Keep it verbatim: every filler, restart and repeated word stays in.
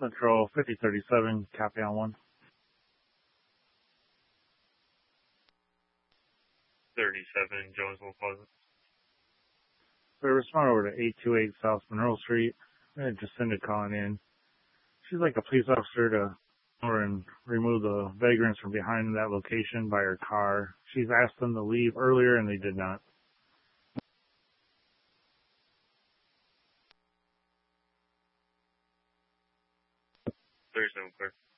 Central fifty thirty-seven, copy on one. thirty-seven, Jonesville Pleasant. So we respond over to eight two eight South Monroe Street. And Jacinda calling in. She's like a police officer to over and remove the vagrants from behind that location by her car. She's asked them to leave earlier and they did not. thirty-seven, clear.